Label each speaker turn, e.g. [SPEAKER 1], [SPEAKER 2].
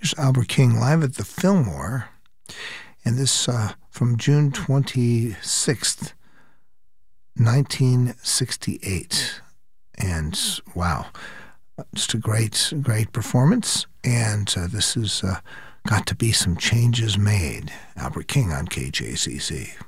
[SPEAKER 1] Here's Albert King live at the Fillmore, and this from June 26th, 1968. And wow, just a great performance. And this has got to be some changes made. Albert King on KJZZ.